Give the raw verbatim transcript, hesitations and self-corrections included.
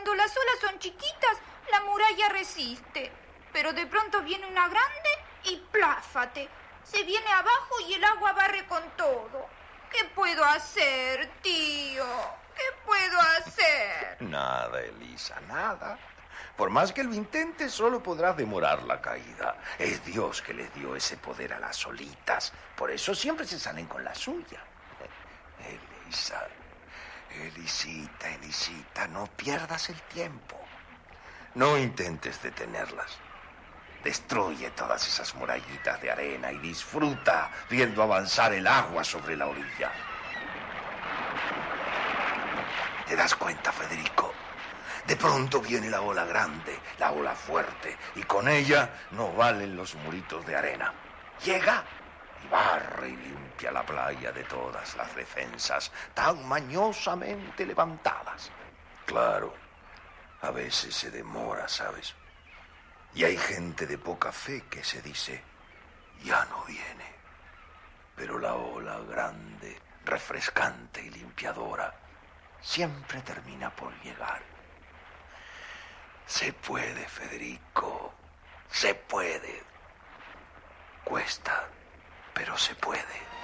Cuando las olas son chiquitas, la muralla resiste. Pero de pronto viene una grande y pláfate. Se viene abajo y el agua barre con todo. ¿Qué puedo hacer, tío? ¿Qué puedo hacer? Nada, Elisa, nada. Por más que lo intentes, solo podrás demorar la caída. Es Dios que les dio ese poder a las olitas. Por eso siempre se salen con la suya. Elisa, Elisita, Elisita, no pierdas el tiempo. No intentes detenerlas. Destruye todas esas murallitas de arena y disfruta viendo avanzar el agua sobre la orilla. ¿Te das cuenta, Federico? De pronto viene la ola grande, la ola fuerte, y con ella no valen los muritos de arena. Llega y barre y limpia la playa de todas las defensas tan mañosamente levantadas. Claro, a veces se demora, ¿sabes? Y hay gente de poca fe que se dice, ya no viene. Pero la ola grande, refrescante y limpiadora siempre termina por llegar. Se puede, Federico, se puede. Cuesta, pero se puede.